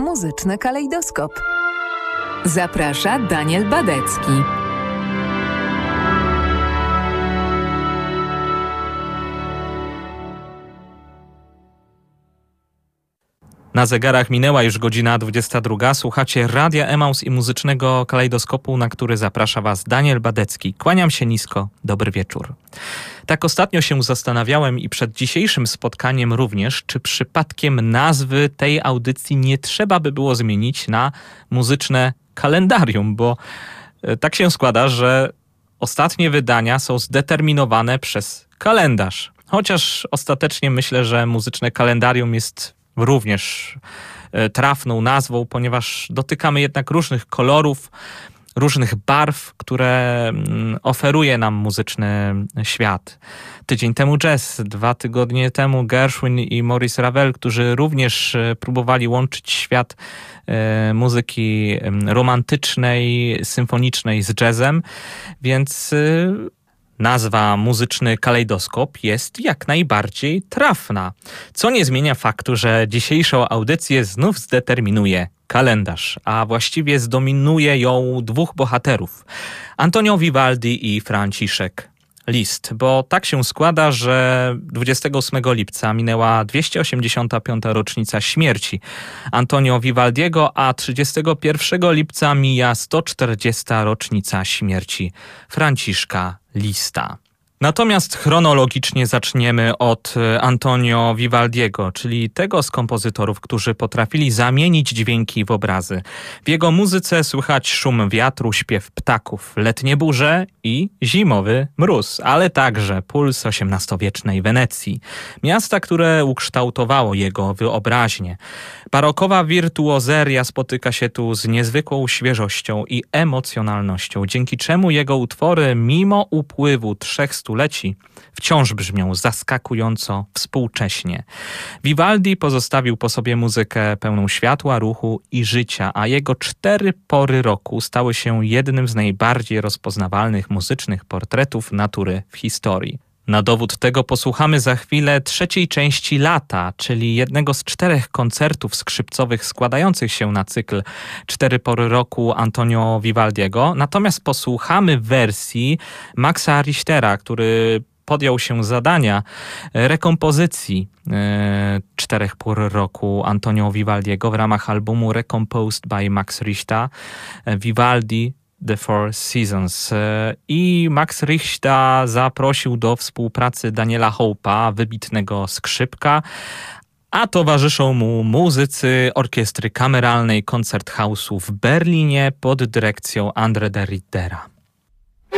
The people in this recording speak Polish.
Muzyczny kalejdoskop. Zaprasza Daniel Badecki. Na zegarach minęła już godzina 22. Słuchacie Radia Emaus i Muzycznego Kalejdoskopu, na który zaprasza Was Daniel Badecki. Kłaniam się nisko. Dobry wieczór. Tak ostatnio się zastanawiałem i przed dzisiejszym spotkaniem również, czy przypadkiem nazwy tej audycji nie trzeba by było zmienić na Muzyczne Kalendarium, bo tak się składa, że ostatnie wydania są zdeterminowane przez kalendarz. Chociaż ostatecznie myślę, że Muzyczne Kalendarium jest również trafną nazwą, ponieważ dotykamy jednak różnych kolorów, różnych barw, które oferuje nam muzyczny świat. Tydzień temu jazz, 2 tygodnie temu Gershwin i Maurice Ravel, którzy również próbowali łączyć świat muzyki romantycznej, symfonicznej z jazzem, więc nazwa Muzyczny Kalejdoskop jest jak najbardziej trafna, co nie zmienia faktu, że dzisiejszą audycję znów zdeterminuje kalendarz, a właściwie zdominuje ją dwóch bohaterów, Antonio Vivaldi i Franciszek Liszt, bo tak się składa, że 28 lipca minęła 285. rocznica śmierci Antonio Vivaldiego, a 31 lipca mija 140. rocznica śmierci Franciszka Liszta. Natomiast chronologicznie zaczniemy od Antonio Vivaldiego, czyli tego z kompozytorów, którzy potrafili zamienić dźwięki w obrazy. W jego muzyce słychać szum wiatru, śpiew ptaków, letnie burze i zimowy mróz, ale także puls XVIII-wiecznej Wenecji, miasta, które ukształtowało jego wyobraźnię. Barokowa wirtuozeria spotyka się tu z niezwykłą świeżością i emocjonalnością, dzięki czemu jego utwory, mimo upływu 3 stuleci, wciąż brzmią zaskakująco współcześnie. Vivaldi pozostawił po sobie muzykę pełną światła, ruchu i życia, a jego 4 pory roku stały się jednym z najbardziej rozpoznawalnych muzycznych portretów natury w historii. Na dowód tego posłuchamy za chwilę 3. części Lata, czyli jednego z 4 koncertów skrzypcowych składających się na cykl 4 pory roku Antonio Vivaldiego. Natomiast posłuchamy wersji Maxa Richtera, który podjął się zadania rekompozycji 4 pór roku Antonio Vivaldiego w ramach albumu Recomposed by Max Richter, Vivaldi The Four Seasons. I Max Richter zaprosił do współpracy Daniela Hope'a, wybitnego skrzypka, a towarzyszą mu muzycy orkiestry kameralnej Koncerthausu w Berlinie pod dyrekcją André de Rittera.